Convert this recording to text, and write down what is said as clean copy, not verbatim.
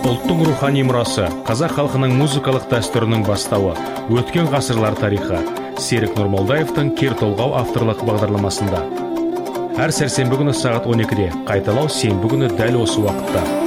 Ұлттың рухани мұрасы, қазақ халқының музыкалық дәстүрінің бастауы, өткен ғасырлар тарихы. Серік Нұрмолдаевтың Кер толғау авторлық бағдарламасында. Әр сәрсенбі күні сағат 12-де, қайталау сенбі күні дәл осы уақытта.